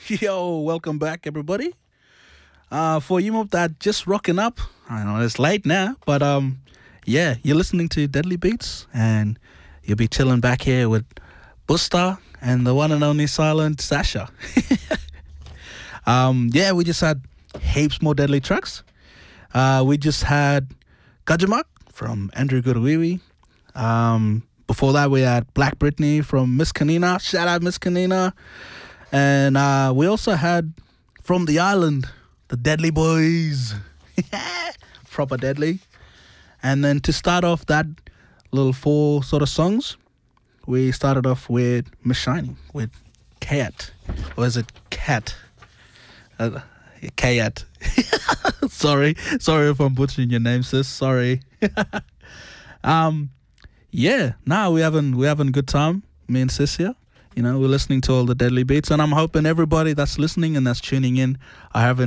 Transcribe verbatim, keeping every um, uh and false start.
Yo, welcome back, everybody. Uh, for you mob that just rocking up, I know it's late now, but um, yeah, you're listening to Deadly Beats, and you'll be chilling back here with Busta and the one and only silent Sasha. um, yeah, we just had heaps more deadly tracks. Uh, we just had Gajamak from Andrew Guruiwi. Um, before that, we had Black Britney from Miss Kanina. Shout out Miss Kanina. And uh, we also had from the island, the Deadly Boys. Proper deadly. And then to start off that little four sort of songs, we started off with Miss Shiny, with Kat. Or is it Cat? Uh, Kayat. sorry. Sorry if I'm butchering your name, sis. Sorry. um, yeah, nah, we having we having a good time, me and sis here. You know, we're listening to all the deadly beats, and I'm hoping everybody that's listening and that's tuning in are having